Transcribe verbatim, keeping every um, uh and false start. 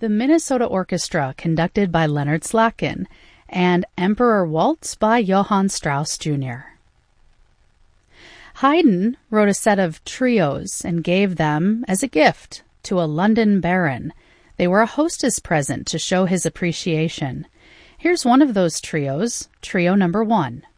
the Minnesota Orchestra conducted by Leonard Slatkin, and Emperor Waltz by Johann Strauss Junior Haydn wrote a set of trios and gave them as a gift to a London baron. They were a hostess present to show his appreciation. Here's one of those trios, trio number one.